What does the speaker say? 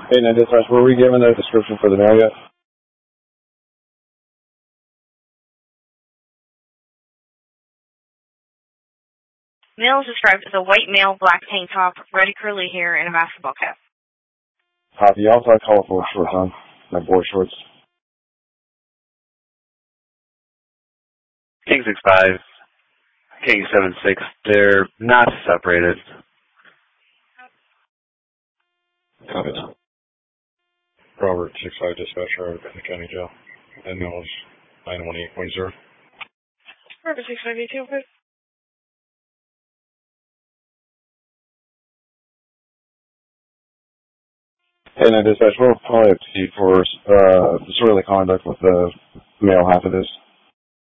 Hey, now dispatch, were we given a description for the male yet? Male is described as a white male, black tank top, red curly hair, and a basketball cap. Copy. Also, I call for shorts on. My board shorts. King 6'5", King 7'6", they're not separated. Copy. Robert 6'5", dispatcher at the county jail. And that was 918.0. Robert 6'5", 825. Hey, now dispatch, we'll probably have to see for disorderly conduct with the male half of this.